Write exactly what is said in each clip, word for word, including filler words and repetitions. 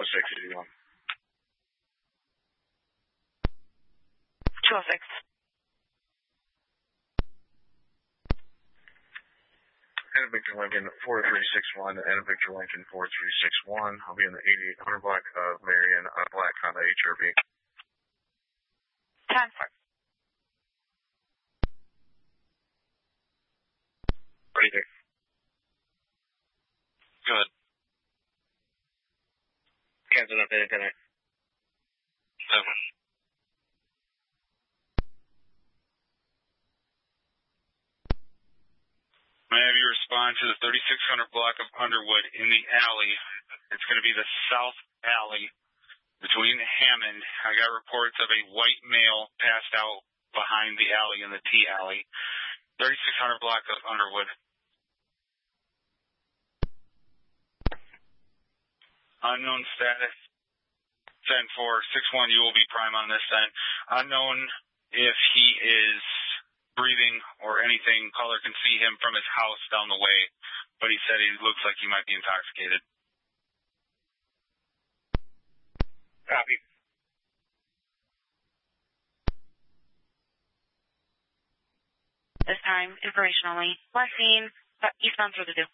six, easy one. two oh six. And Victor Lincoln four three six one, and Victor Lincoln four three six one. I'll be in the eighty-eight hundred block of Marion, uh, Black Honda H R V. ten four. Ready, Dick? Good. Cancel that data tonight. Seven. May I have you respond to the thirty-six hundred block of Underwood in the alley? It's going to be the south alley between Hammond. I got reports of a white male passed out behind the alley in the T alley. thirty-six hundred block of Underwood. Unknown status. ten four six one, you will be prime on this then. Unknown if he is breathing or anything. Caller can see him from his house down the way, but he said he looks like he might be intoxicated. Copy. This time, information only. Last seen, uh, eastbound through the do.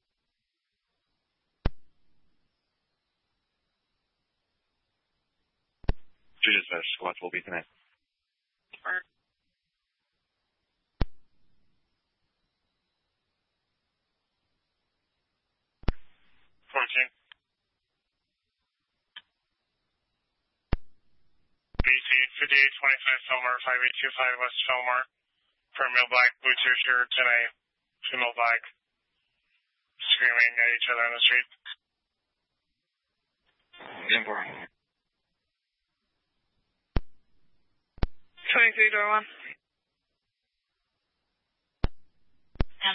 Two dispatch squads will be tonight. Or fourteen. B C fifty-eight twenty-five Fillmore, five eight two five West Fillmore. Female black, blue t-shirt, and a female black screaming at each other on the street. ten four. twenty-three, door one. ten.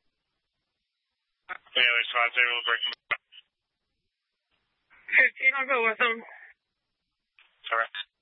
The other squads able to break them. fifteen, I'll go with them. Correct.